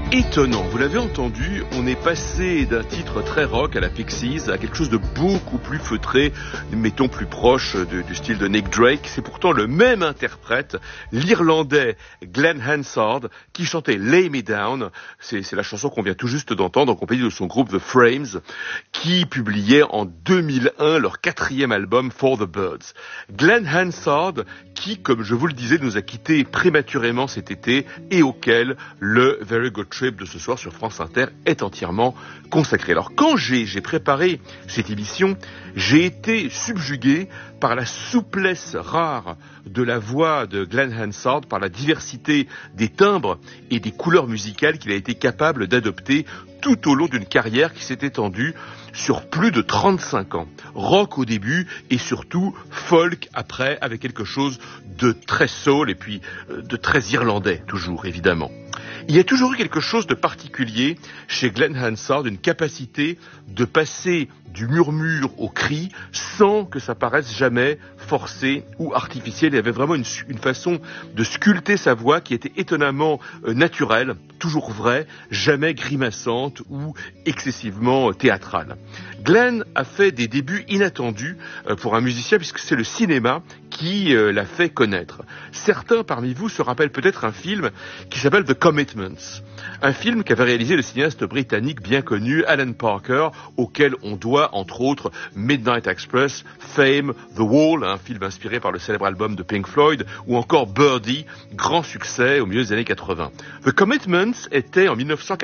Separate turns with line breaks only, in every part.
étonnant. Vous l'avez entendu, on est passé d'un titre très rock à la Pixies à quelque chose de beaucoup plus feutré, mettons plus proche du style de Nick Drake. C'est pourtant le même interprète, l'Irlandais Glenn Hansard, qui chantait Lay Me Down. C'est la chanson qu'on vient tout juste d'entendre en compagnie de son groupe The Frames, qui publiait en 2001 leur 4e album For the Birds. Glenn Hansard, qui, comme je vous le disais, nous a quittés prématurément cet été et auquel le Very Good Trip de ce soir sur France Inter est entièrement consacré. Alors quand j'ai préparé cette émission, j'ai été subjugué par la souplesse rare de la voix de Glenn Hansard, par la diversité des timbres et des couleurs musicales qu'il a été capable d'adopter tout au long d'une carrière qui s'est étendue sur plus de 35 ans. Rock au début et surtout folk après, avec quelque chose de très soul et puis de très irlandais toujours évidemment. Il y a toujours eu quelque chose de particulier chez Glenn Hansard, une capacité de passer du murmure au cri sans que ça paraisse jamais forcé ou artificiel. Il y avait vraiment une façon de sculpter sa voix qui était étonnamment naturelle, toujours vraie, jamais grimaçante ou excessivement théâtrale. Glenn a fait des débuts inattendus pour un musicien puisque c'est le cinéma qui l'a fait connaître. Certains parmi vous se rappellent peut-être un film qui s'appelle The Commitments, un film qu'avait réalisé le cinéaste britannique bien connu Alan Parker, auquel on doit entre autres Midnight Express, Fame, The Wall, un film inspiré par le célèbre album de Pink Floyd, ou encore Birdie, grand succès au milieu des années 80. The Commitments était en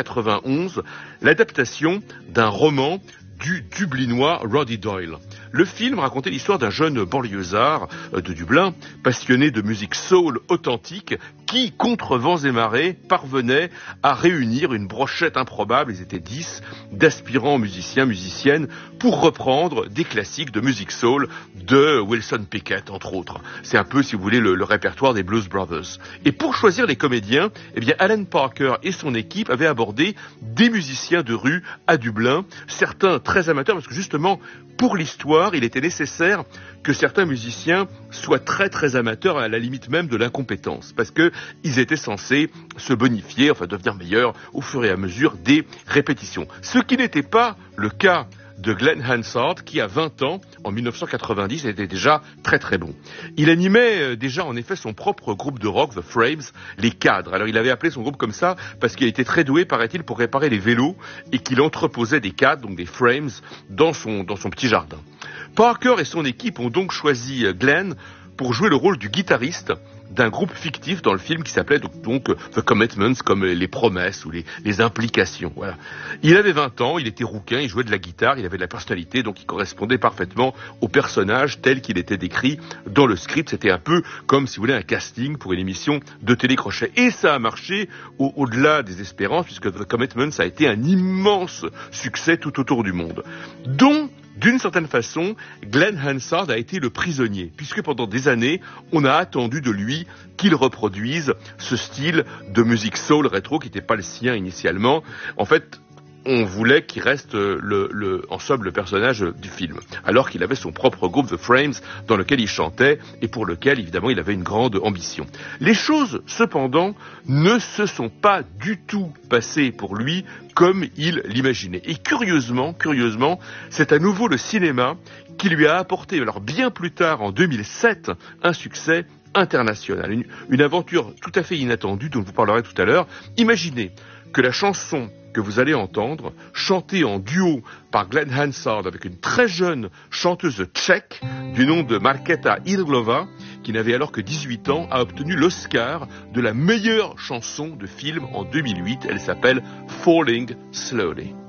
1991 l'adaptation d'un roman du Dublinois Roddy Doyle. Le film racontait l'histoire d'un jeune banlieusard de Dublin, passionné de musique soul authentique, qui, contre vents et marées, parvenait à réunir une brochette improbable, ils étaient 10, d'aspirants musiciennes, pour reprendre des classiques de musique soul de Wilson Pickett, entre autres. C'est un peu, si vous voulez, le répertoire des Blues Brothers. Et pour choisir les comédiens, eh bien, Alan Parker et son équipe avaient abordé des musiciens de rue à Dublin, certains très amateurs, parce que justement, pour l'histoire, il était nécessaire que certains musiciens soient très très amateurs, à la limite même de l'incompétence, parce que ils étaient censés se bonifier, enfin devenir meilleurs au fur et à mesure des répétitions. Ce qui n'était pas le cas de Glenn Hansard, qui à 20 ans, en 1990, était déjà très très bon. Il animait déjà en effet son propre groupe de rock, The Frames, les Cadres. Alors il avait appelé son groupe comme ça parce qu'il était très doué, paraît-il, pour réparer les vélos et qu'il entreposait des cadres, donc des frames, dans son petit jardin. Parker et son équipe ont donc choisi Glenn pour jouer le rôle du guitariste d'un groupe fictif dans le film qui s'appelait donc The Commitments, comme les promesses ou les implications. Voilà. Il avait 20 ans, il était rouquin, il jouait de la guitare, il avait de la personnalité, donc il correspondait parfaitement au personnage tel qu'il était décrit dans le script. C'était un peu comme, si vous voulez, un casting pour une émission de télécrochet. Et ça a marché au-delà des espérances, puisque The Commitments a été un immense succès tout autour du monde. Donc, d'une certaine façon, Glenn Hansard a été le prisonnier, puisque pendant des années, on a attendu de lui qu'il reproduise ce style de musique soul rétro qui n'était pas le sien initialement. En fait, on voulait qu'il reste en somme le personnage du film, alors qu'il avait son propre groupe The Frames dans lequel il chantait et pour lequel évidemment il avait une grande ambition. Les choses cependant ne se sont pas du tout passées pour lui comme il l'imaginait. Et curieusement, c'est à nouveau le cinéma qui lui a apporté, alors bien plus tard en 2007, un succès international. Une aventure tout à fait inattendue dont je vous parlerai tout à l'heure. Imaginez que la chanson que vous allez entendre, chantée en duo par Glenn Hansard avec une très jeune chanteuse tchèque du nom de Markéta Irglova, qui n'avait alors que 18 ans, a obtenu l'Oscar de la meilleure chanson de film en 2008. Elle s'appelle Falling Slowly.